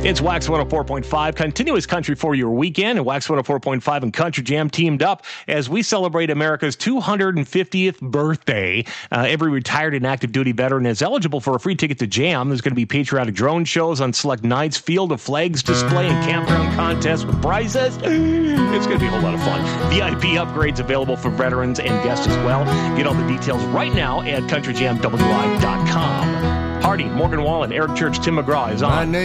It's Wax 104.5, continuous country for your weekend. And Wax 104.5 and Country Jam teamed up as we celebrate America's 250th birthday. Every retired and active duty veteran is eligible for a free ticket to Jam. There's going to be patriotic drone shows on select nights, field of flags display, and campground contests with prizes. It's going to be a whole lot of fun. VIP upgrades available for veterans and guests as well. Get all the details right now at countryjamwi.com. Hardy, Morgan Wallen, Eric Church, Tim McGraw is on.